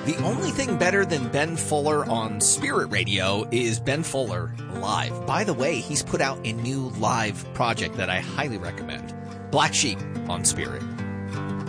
The only thing better than Ben Fuller on Spirit Radio is Ben Fuller live. By the way, he's put out a new live project that I highly recommend. Black Sheep on Spirit.